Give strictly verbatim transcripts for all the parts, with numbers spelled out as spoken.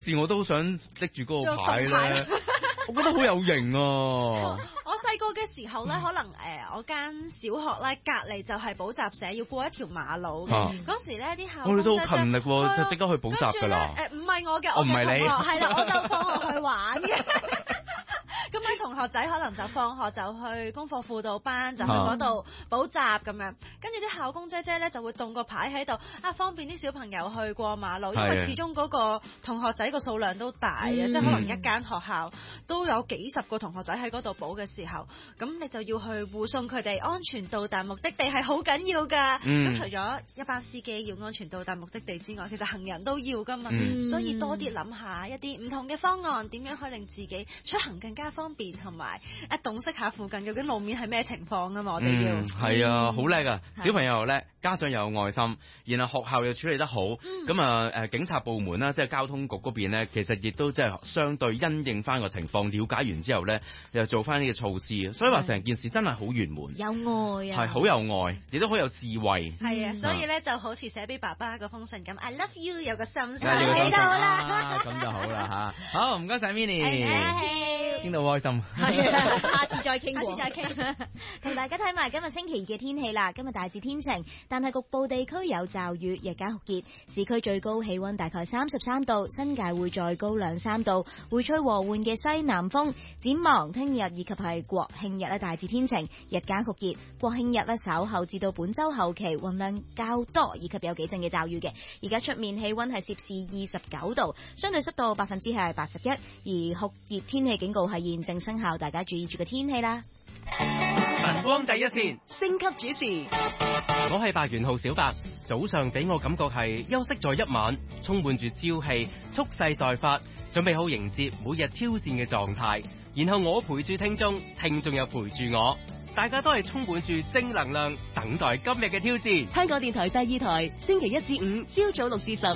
時我都好想拎住嗰個牌咧，我覺得好有型啊！ 我細個嘅時候咧，可能誒、呃、我間小學咧隔離就係補習社，要過一條馬路嘅。嗰、啊、時咧啲校工我哋都好勤力喎，就即刻去補習㗎啦。 誒唔係我嘅， 我唔係你， 係啦，我就放學去玩嘅。咁啲同學仔可能就放學就去功課輔導班，就去嗰度補習咁樣。跟住啲校工姐姐咧就會棟個牌喺度，啊方便啲小朋友去過馬路，因為始終嗰個同學仔個數量都大嘅，即係、嗯、可能一間學校都有幾十個同學仔喺嗰度補嘅時候，咁你就要去護送佢哋安全到達目的地係好緊要㗎。咁、嗯、除咗一班司機要安全到達目的地之外，其實行人都要㗎嘛。嗯、所以多啲諗下一啲唔同嘅方案，點樣可以令自己出行更加方便，同埋一洞悉下附近究竟路面係咩情況啊嘛。我哋要係、嗯、啊，好叻啊！小朋友又叻，家長又有愛心，然後學校又處理得好。咁啊誒警察部門啦，即係交通局嗰邊咧，其實亦都即係相對因應翻個情況，了解完之後咧，又做翻呢個措施。所以話成件事真係好圓滿， 有愛啊， 係好有愛，亦都好有智慧。 係啊，所以咧就好似寫俾爸爸嗰封信咁 ，I love you 有個心心喺度啦， 咁就好啦嚇。好，唔該曬 Minnie，傾到開心。 係啊，下次再傾， 下次再傾。 同大家睇埋今日星期二嘅天氣啦。今日大致天晴，但係局部地區有驟雨，日間酷熱，市區最高氣溫大概三十三度，新界會再高兩三度，會吹和緩嘅西南風。展望聽日以及係國慶日咧，大致天晴，日間酷熱。國慶日咧稍後至到本週後期雲量較多，以及有幾陣嘅驟雨嘅。而家出面氣溫係攝氏二十九度，相對濕度百分之係八十一，而酷熱天氣警告係現正生效，大家注意住個天氣啦。 晨光第一線， 升級主持， 我係白元浩小白。早上俾我感覺係休息咗一晚，充滿住朝氣，蓄勢待發，準備好迎接每日挑戰嘅狀態。然後我陪住聽眾，聽眾又陪住我，大家都係充滿住正能量，等待今日嘅挑戰。 香港電台第二台，星期一至五朝早六至十。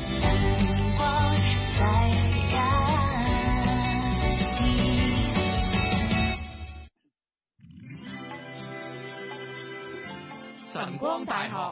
晨光大學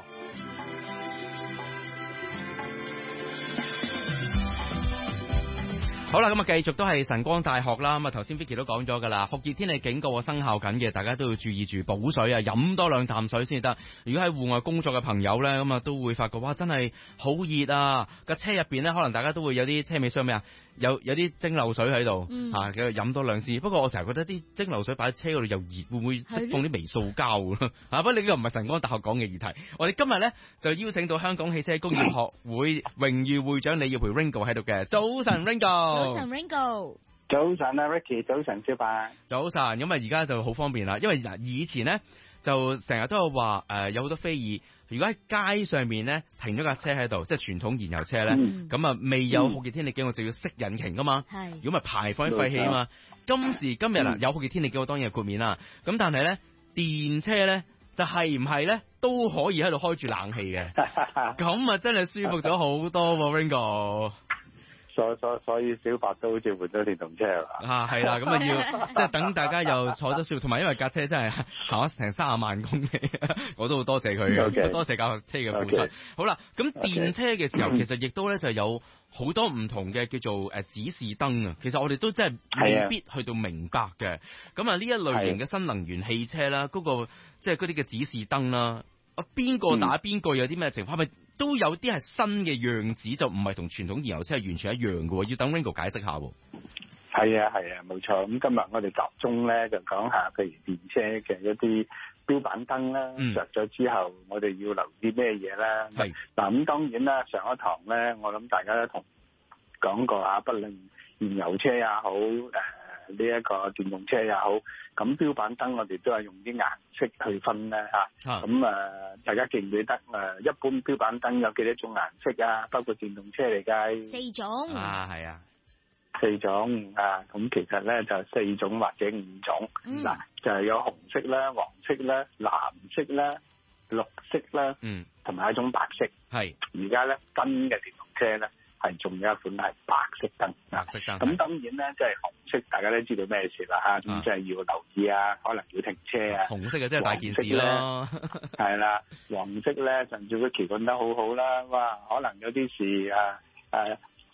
好啦，咁啊繼續都係晨光大學啦。咁啊頭先 Vicky 都講咗噶啦，酷熱天氣警告啊生效緊嘅，大家都要注意住補水啊，飲多兩啖水先得。如果喺戶外工作嘅朋友咧，咁啊都會發覺哇真係好熱啊！架車入邊咧，可能大家都會有啲車尾箱咩啊？有有啲蒸餾水喺度， 嗯、 啊，飲多兩支。不過我成日覺得啲蒸餾水擺喺車嗰度又熱，會唔會釋放啲微塑膠㗎？啊，不過呢個唔係晨光大學講嘅議題。我哋今日咧就邀請到香港汽車工業學會榮譽會長李耀培 Ringo 喺度嘅。早晨 Ringo， 早晨 Ringo， 早晨啊 Ricky， 早晨小白。 早晨，咁啊而家就好方便啦，因為嗱以前咧就成日都有話誒、呃、有好多非議。如果喺街上面咧停咗架車喺度，即係傳統燃油車咧，咁啊、嗯、未有酷熱天氣警告就要熄引擎噶嘛。係，如果咪排放啲廢氣啊嘛。今時今日嗱、嗯、有酷熱天氣警告當然係豁免啦。咁但係咧電車咧就係唔係咧都可以喺度開住冷氣嘅。咁啊真係舒服咗好多喎 Ringo。 所所所以小白都好似換咗電動車啦。 啊，係啦，咁啊要即係等大家又坐得舒服，同埋因為架車真係行咗成三十萬公里，我都好多謝佢嘅，okay. 多謝架車嘅付出。Okay. 好啦，咁電車嘅時候、okay. 其實亦都咧就有好多唔同嘅叫做誒指示燈啊。其實我哋都真係未必去到明白嘅。咁啊呢一類型嘅新能源汽車啦，嗰、嗰個即係嗰啲嘅指示燈啦。啊，邊個打邊個有啲咩情況？係咪都有啲係新嘅樣子，就唔係同傳統燃油車係完全一樣嘅？要等 Ringo 解釋下。 係啊，係啊，冇錯。咁今日我哋集中咧就講下，譬如電車嘅一啲標板燈啦，着咗、嗯、之後，我哋要留意咩嘢啦？係嗱，咁當然啦，上一堂咧，我諗大家都同講過啊，不論燃油車也好，誒、呃。呢、這、一個電動車也好，咁標板燈我哋都係用啲顏色去分咧嚇。咁啊，啊，大家記唔記得誒？一般標板燈有幾多種顏色啊？包括電動車嚟計四種啊，係啊， 四種啊。咁其實咧就四種或者五種。嗱、嗯，就係、是、有紅色啦、黃色啦、藍色啦、綠色啦，嗯，同埋一種白色。係而家咧新嘅電動車咧。係仲有一款係白色燈，白色燈。咁當然咧，即係紅色，大家都知道咩事啦嚇。咁即係要留意啊，可能要停車啊。紅色嘅真係大件事咯。係啦，黃色咧，甚至佢調管得好好啦。哇，可能有啲事啊誒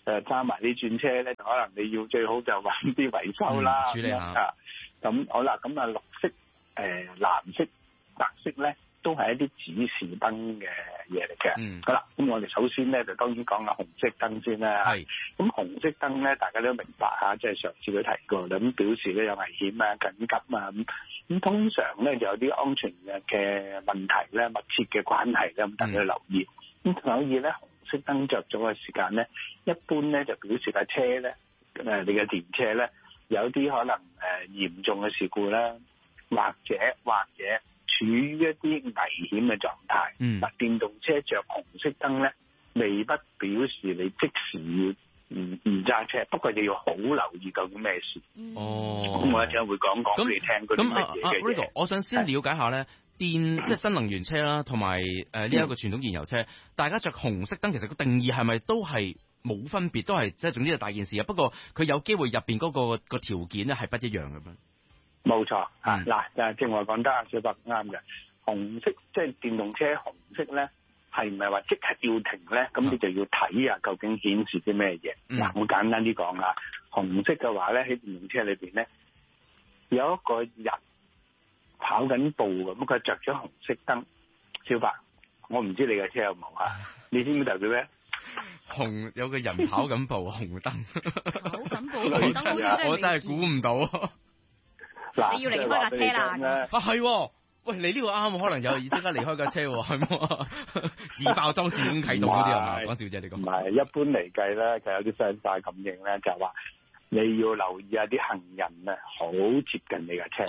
誒揸埋啲轉車咧，可能你要最好就揾啲維修啦。 處理下啊，咁好啦，咁啊綠色、誒、呃、藍色、白色咧，都係一啲指示燈嘅嘢嚟嘅。 嗯， 好啦，咁我哋首先咧就當然講下紅色燈先啦。 係， 咁紅色燈咧，大家都明白嚇，即係上次都提過啦，咁表示咧有危險啊、緊急啊咁。咁通常咧就有啲安全嘅問題咧、密切嘅關係咧，咁大家留意。咁、嗯、所以咧，紅色燈着咗嘅時間咧，一般咧就表示架車咧，誒你嘅電車咧有啲可能誒嚴重嘅事故啦，或者或者處於一啲危險嘅狀態。 嗯， 嗱，電動車着紅色燈咧，未不表示你即時要唔唔揸車，不過你要好留意究竟咩事。 哦， 咁我一陣會講講俾你聽嗰啲乜嘢嘅嘢。 咁啊啊 Rico，我想先了解下咧，電即係新能源車啦，同埋誒呢一個傳統燃油車，嗯、大家着紅色燈其實個定義係咪都係冇分別，都係即係總之係大件事啊。不過佢有機會入邊嗰個個條件咧係不一樣嘅咩？冇錯嚇，嗱、嗯，正話講得阿小白啱嘅，紅色即係電動車紅色咧，係唔係話即刻要停咧？咁你就要睇下究竟顯示啲咩嘢。嗱、嗯，我簡單啲講啦，紅色嘅話咧喺電動車裏邊咧，有一個人跑緊步咁，佢着咗紅色燈。小白，我唔知你嘅車有冇啊？你知唔知代表咩？紅有個人跑緊步，紅燈。跑緊步，紅燈，我真係估唔到。嗱，你要離開架車啦。啊，係，喂，你呢個啱，可能有即刻離開架車，係冇？自爆裝置已經啟動嗰啲係嘛？講笑啫，你咁。唔係，一般嚟計咧，就有啲 sensor 感應咧，就係話你要留意下啲行人啊，好接近你架車。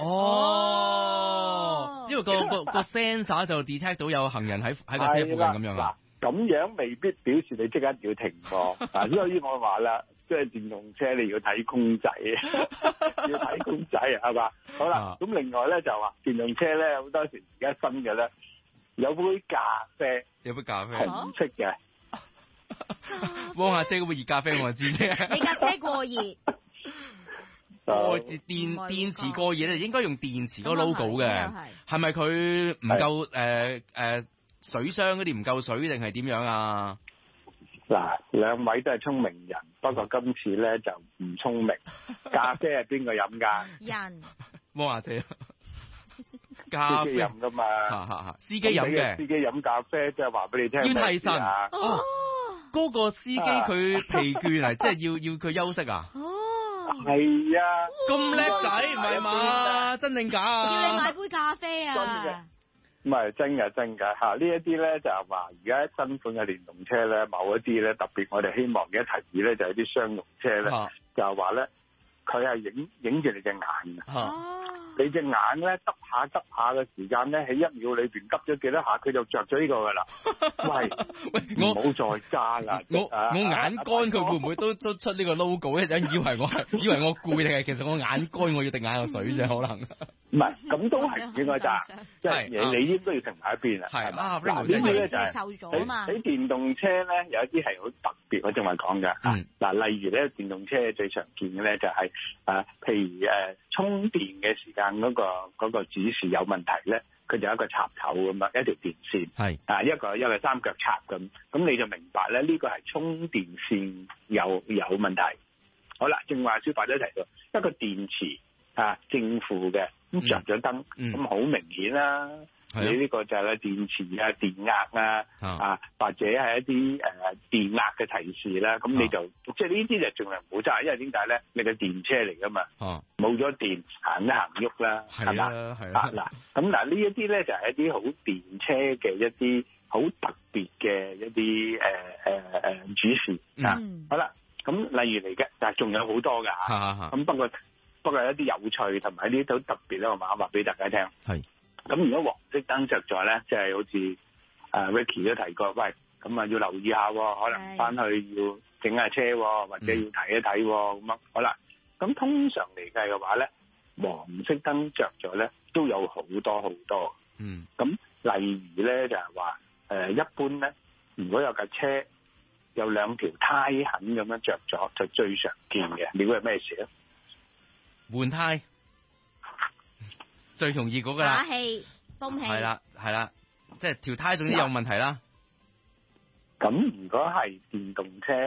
哦，因為個個個 sensor 就 detect 到有行人喺喺架車附近咁樣啦。咁樣未必表示你即刻要停喎。嗱，所以我話啦。即係電動車，你要睇公仔，要睇公仔係嘛？好啦，咁、啊、另外咧就話電動車咧好多時而家新嘅咧有杯咖啡，有杯咖啡紅色嘅。汪阿姐嗰杯熱咖啡我知啫。你架車過熱，過熱電電池過熱咧，應該用電池嗰個 logo 嘅，係咪佢唔夠誒誒水箱嗰啲唔夠水定係點樣啊？嗱，兩位都係聰明人，不過今次咧就唔聰明。咖啡係邊個飲㗎？人。汪阿姐。咖啡飲㗎嘛。嚇嚇嚇。司機飲嘅。司機飲咖啡，即係話俾你聽。要提神。哦。嗰個司機佢疲倦啊，即係要要佢休息啊。哦。係啊。咁叻仔唔係嘛？真定假啊？叫你買杯咖啡啊！真嘅。唔係真㗎真㗎嚇，呢一啲咧就係話而家新款嘅電動車咧，某一啲咧特別我哋希望嘅提議咧就係啲商用車咧，啊、就係話咧佢係影影住你隻眼嘅。啊你隻眼咧耷下耷下嘅時間咧，喺一秒裏邊耷咗幾多下，佢就着咗呢個噶啦。喂喂，我唔好再揸啦！我我眼乾，佢會唔會都都出呢個 logo 咧？以為我係以為我攰定係其實我眼乾，我要滴眼藥水啫，可能。唔係，咁都係應該揸，即係你你應該要停埋一邊啊。係啊，嗱呢啲咧就係喺喺電動車咧有一啲係好特別，我正話講㗎。嗯。嗱，例如咧電動車最常見嘅咧就係誒，譬如誒充電嘅時間。嗰、嗰個嗰個指示有問題咧，佢就有一個插頭咁啊，一條電線係啊，一個一個三腳插咁，咁你就明白咧，呢、呢個係充電線有有問題。好啦，正話小白都提到一個電池啊正負嘅咁着咗燈，咁好、嗯、明顯啦、啊。你呢個就係電池啊、電壓啊，啊，啊或者係一啲誒、呃、電壓嘅提示啦，咁你就、啊、即係呢啲就盡量唔好揸，因為點解咧？你個電車嚟噶嘛，冇咗、啊、電行一行喐啦，係嘛？係啊，嗱，咁嗱呢一啲咧就係、是、一啲好電車嘅一啲好特別嘅一啲誒誒誒指示啊。嗯、好啦，咁例如嚟嘅，但係仲有好多噶嚇，咁、啊啊、不過不過有一啲有趣同埋一啲都特別咧，我馬上話俾大家聽。係。咁如果黃色燈着咗咧，即係好似誒 Ricky 都提過，喂，咁啊要留意下，可能翻去要整下車，或者要睇一睇咁樣。好啦，咁通常嚟計嘅話咧，黃色燈着咗咧都有好多好多。嗯。咁例如咧就係話誒，一般咧，如果有架車有兩條胎痕咁樣着咗，就最常見嘅。你估係咩事咧？換胎。最容易嗰個啦，打氣、風氣，係啦係啦，即係條胎總之有問題啦。咁如果係電動車咧，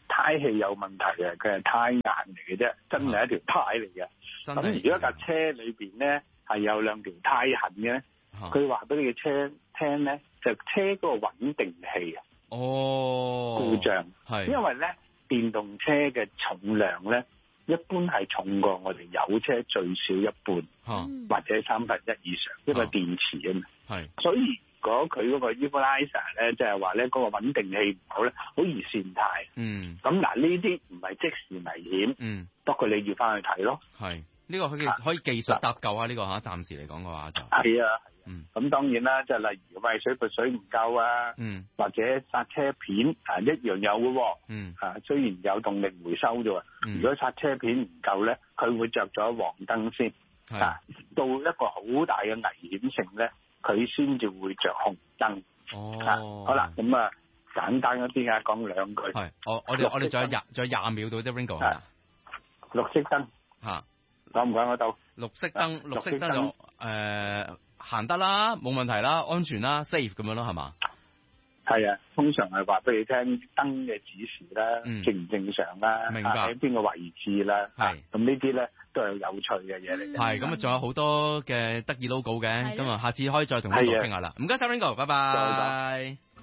胎氣有問題嘅，佢係胎硬嚟嘅啫，真係一條胎嚟嘅。咁如果架車裏邊咧係有兩條胎痕嘅，佢話俾你嘅車聽咧，就車嗰個穩定器啊， 哦， 故障係， 因為咧電動車嘅重量咧一般係重過我哋油車最少一半， 嗯、 或者三分一以上，因為電池啊嘛， 係， 所以如果佢嗰個 equalizer 咧，即係話咧嗰個穩定器唔好咧，好易跣胎。嗯，咁嗱呢啲唔係即時危險，嗯，不過你要翻去睇咯。 係。呢、這個可以可以技術搭救啊！呢、這個嚇暫時嚟講嘅話就係啊，嗯，咁當然啦，就例如喂水撥水唔夠啊，嗯，或者剎車片啊一樣有嘅喎，嗯，啊雖然有動力回收啫喎，嗯，如果剎車片唔夠咧，佢會着咗黃燈先，啊，到一個好大嘅危險性咧，佢先至會着紅燈。哦，啊、好啦，咁啊簡單一啲啊，講兩句。係， 我我哋我哋仲有廿仲有廿秒到啫 Ringo 係嘛？ 綠色燈嚇。講唔講得到？ 綠色燈，綠色燈就誒行得啦，冇問題啦，安全啦 ，safe 咁樣咯，係嘛？ 係啊，通常係話俾你聽燈嘅指示啦，嗯、正唔正常啦， 明白喺邊個位置啦，係咁呢啲咧都係有趣嘅嘢嚟嘅。 係咁啊，仲有好多嘅得意 logo 嘅，咁啊，下次可以再同 Ringo 傾下啦。唔該晒 Ringo，拜拜。